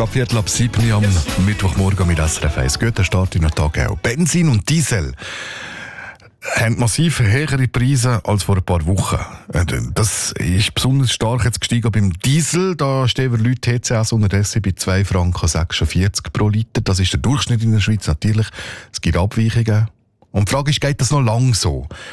Viertel ab 7 Uhr am Mittwochmorgen mit SRF 1. Guten Start in den Tag auch. Benzin und Diesel haben massiv höhere Preise als vor ein paar Wochen. Das ist besonders stark jetzt gestiegen beim Diesel. Da stehen wir Leute TCS unterdessen bei 2,46 Franken pro Liter. Das ist der Durchschnitt in der Schweiz natürlich. Es gibt Abweichungen. Und die Frage ist, geht das noch lang so?